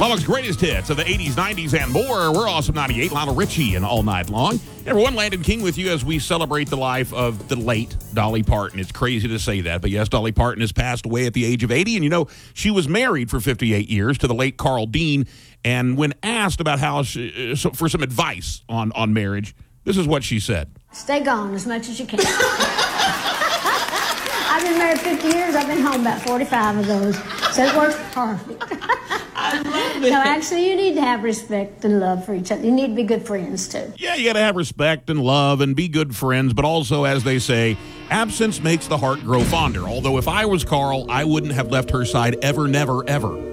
Lubbock's greatest hits of the 80s, 90s, and more. We're Awesome 98, Lionel Richie, and all night long. Everyone, Landon King with you as we celebrate the life of the late Dolly Parton. It's crazy to say that, but yes, Dolly Parton has passed away at the age of 80, and you know, she was married for 58 years to the late Carl Dean, and when asked about how for some advice on marriage, this is what she said. Stay gone as much as you can. I've been married 50 years. I've been home about 45 of those, so it works perfect. I love it. No, actually, you need to have respect and love for each other. You need to be good friends, too. Yeah, you got to have respect and love and be good friends, but also, as they say, absence makes the heart grow fonder. Although if I was Carl, I wouldn't have left her side ever, never, ever.